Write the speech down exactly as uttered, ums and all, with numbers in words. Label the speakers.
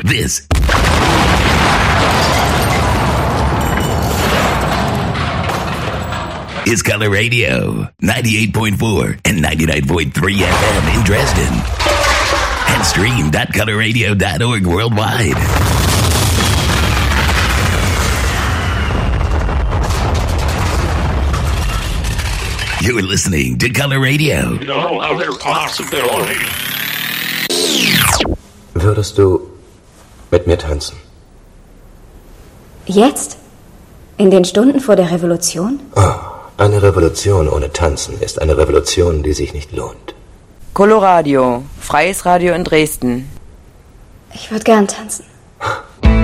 Speaker 1: This is Color Radio, ninety-eight point four and ninety-nine point three F M in Dresden. And stream dot color radio dot org worldwide. You're listening to Color Radio.
Speaker 2: You know, are there possibilities?
Speaker 3: Würdest du mit mir tanzen?
Speaker 4: Jetzt? In den Stunden vor der Revolution?
Speaker 3: Oh, eine Revolution ohne Tanzen ist eine Revolution, die sich nicht lohnt.
Speaker 5: Coloradio, freies Radio in Dresden.
Speaker 4: Ich würde gern tanzen.